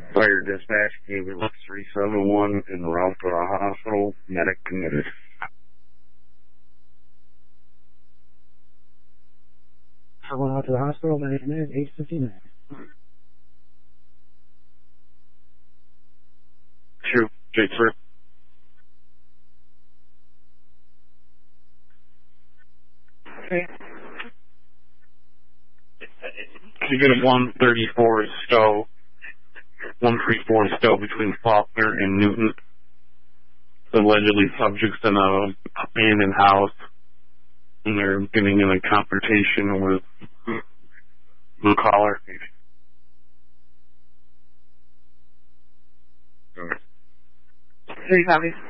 Fire dispatch gave it 371 en route to the hospital. Medic committed. I went out to the hospital, medic committed, 8:59. True. J3. Okay. You get a 134 Stowe. 134 Stowe between Faulkner and Newton. Allegedly subjects in a abandoned house. And they're getting in a confrontation with blue collar. Hey, copy.